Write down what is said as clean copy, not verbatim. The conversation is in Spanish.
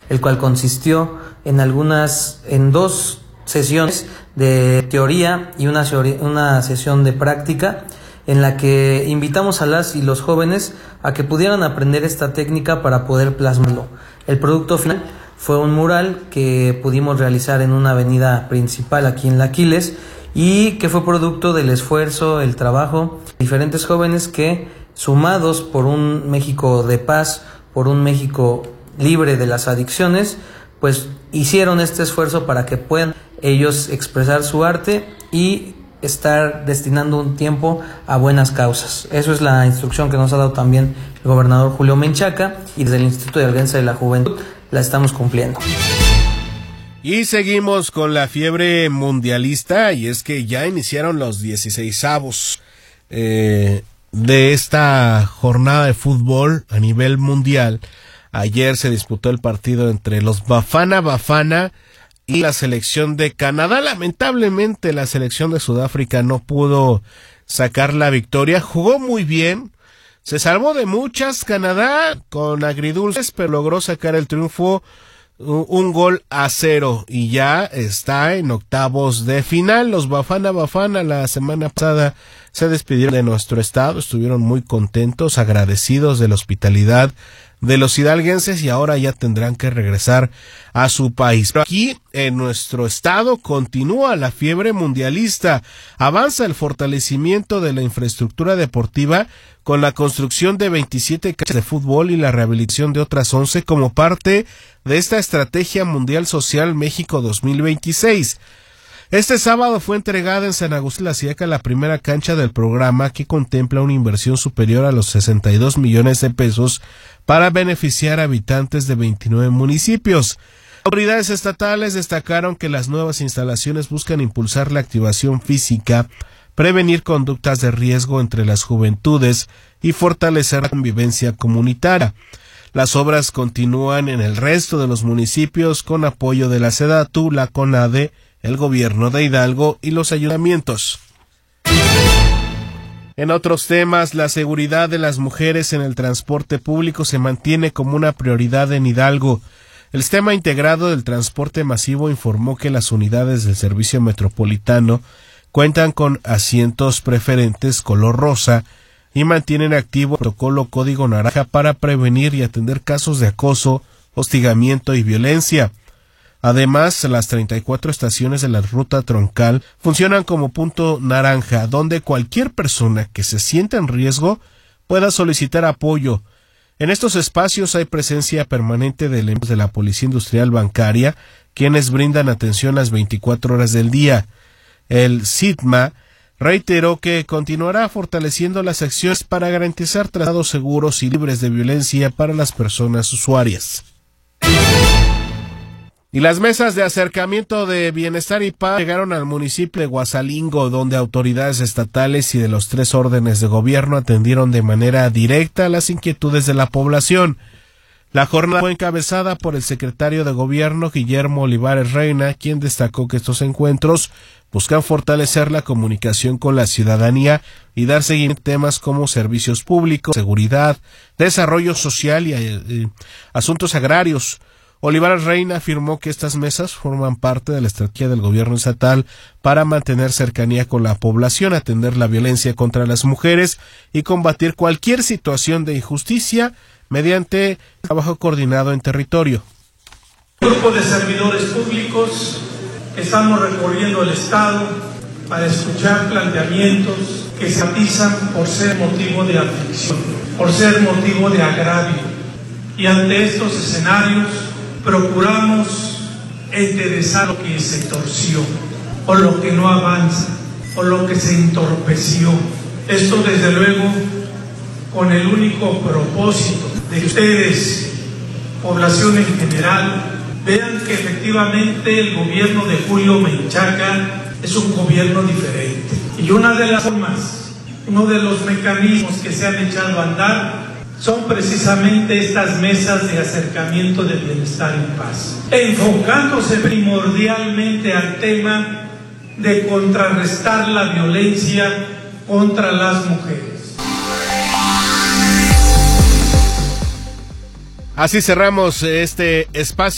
el cual consistió en 2 sesiones de teoría y una sesión de práctica, en la que invitamos a las y los jóvenes a que pudieran aprender esta técnica para poder plasmarlo. El producto final fue un mural que pudimos realizar en una avenida principal aquí en La Aquiles, y que fue producto del esfuerzo, el trabajo de diferentes jóvenes que, sumados por un México de paz, por un México libre de las adicciones, pues hicieron este esfuerzo para que puedan ellos expresar su arte y estar destinando un tiempo a buenas causas. Eso es la instrucción que nos ha dado también el gobernador Julio Menchaca, y desde el Instituto de Alianza de la Juventud la estamos cumpliendo. Y seguimos con la fiebre mundialista, y es que ya iniciaron los 16avos de esta jornada de fútbol a nivel mundial. Ayer se disputó el partido entre los Bafana y la selección de Canadá. Lamentablemente la selección de Sudáfrica no pudo sacar la victoria. Jugó muy bien, se salvó de muchas Canadá con agridulces, pero logró sacar el triunfo, 1-0, y ya está en octavos de final. Los Bafana la semana pasada se despidieron de nuestro estado, estuvieron muy contentos, agradecidos de la hospitalidad de los hidalguenses, y ahora ya tendrán que regresar a su país. Pero aquí en nuestro estado continúa la fiebre mundialista, avanza el fortalecimiento de la infraestructura deportiva con la construcción de 27 canchas de fútbol y la rehabilitación de otras 11 como parte de esta Estrategia Mundial Social México 2026. Este sábado fue entregada en San Agustín La Sieca la primera cancha del programa, que contempla una inversión superior a los 62 millones de pesos para beneficiar a habitantes de 29 municipios. Autoridades estatales destacaron que las nuevas instalaciones buscan impulsar la activación física, prevenir conductas de riesgo entre las juventudes y fortalecer la convivencia comunitaria. Las obras continúan en el resto de los municipios con apoyo de la SEDATU, la CONADE, el gobierno de Hidalgo y los ayuntamientos. En otros temas, la seguridad de las mujeres en el transporte público se mantiene como una prioridad en Hidalgo. El Sistema Integrado del Transporte Masivo informó que las unidades del servicio metropolitano cuentan con asientos preferentes color rosa y mantienen activo el protocolo Código Naranja para prevenir y atender casos de acoso, hostigamiento y violencia. Además, las 34 estaciones de la ruta troncal funcionan como punto naranja, donde cualquier persona que se sienta en riesgo pueda solicitar apoyo. En estos espacios hay presencia permanente de elementos de la Policía Industrial Bancaria, quienes brindan atención las 24 horas del día. El SITMA reiteró que continuará fortaleciendo las acciones para garantizar traslados seguros y libres de violencia para las personas usuarias. Y las mesas de acercamiento de bienestar y paz llegaron al municipio de Guasalingo, donde autoridades estatales y de los 3 órdenes de gobierno atendieron de manera directa las inquietudes de la población. La jornada fue encabezada por el secretario de Gobierno, Guillermo Olivares Reina, quien destacó que estos encuentros buscan fortalecer la comunicación con la ciudadanía y dar seguimiento a temas como servicios públicos, seguridad, desarrollo social y asuntos agrarios. Olivares Reina afirmó que estas mesas forman parte de la estrategia del gobierno estatal para mantener cercanía con la población, atender la violencia contra las mujeres y combatir cualquier situación de injusticia mediante trabajo coordinado en territorio. Grupo de servidores públicos, estamos recorriendo el estado para escuchar planteamientos que se atizan por ser motivo de aflicción, por ser motivo de agravio, y ante estos escenarios procuramos enderezar lo que se torció, o lo que no avanza, o lo que se entorpeció. Esto desde luego con el único propósito de que ustedes, población en general, vean que efectivamente el gobierno de Julio Menchaca es un gobierno diferente. Y una de las formas, uno de los mecanismos que se han echado a andar son precisamente estas mesas de acercamiento de bienestar y paz, enfocándose primordialmente al tema de contrarrestar la violencia contra las mujeres. Así cerramos este espacio.